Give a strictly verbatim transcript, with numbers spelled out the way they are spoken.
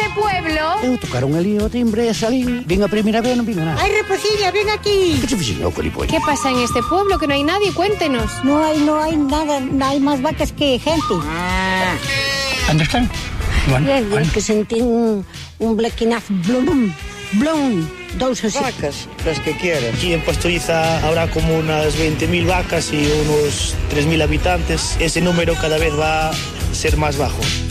pueblo? Eu tocaron ali o timbre e salín. Vin a primeira vez, non vin a nada. Ai, Reposiña, ven aquí. Que se fixen eu, Felipe? ¿Qué pasa en este pueblo? Que no hay nadie, cuéntenos. No hai, no hai nada, no hai máis vacas que gente. Onde están? Bueno, É, é que sentín un, un blequinazo, blum, blum, dous así. Vacas, las que quieras. Aquí en Pastoriza habrá como unas veinte mil vacas y unos tres mil habitantes. Ese número cada vez va a ser más bajo.